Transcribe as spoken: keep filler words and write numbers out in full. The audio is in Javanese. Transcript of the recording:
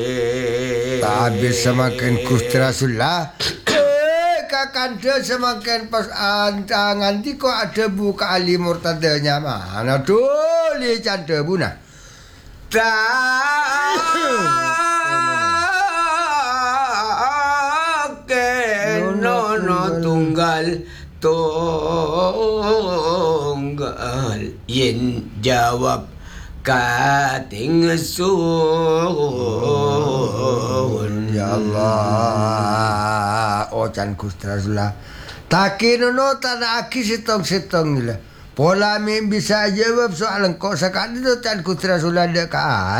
Habis semakin Gusti Rasulullah kakanda semakin pas antang nanti kok ada buka Ali Murtadanya mana tuh li canda buna tak nono tunggal tunggal yen jawab kating sun ya Allah ocan Gusti Rasulullah takinono tanah aki sitong-sitong nila pola min bisa jawab soal kok sekali tu tan Gusti Rasulullah dekat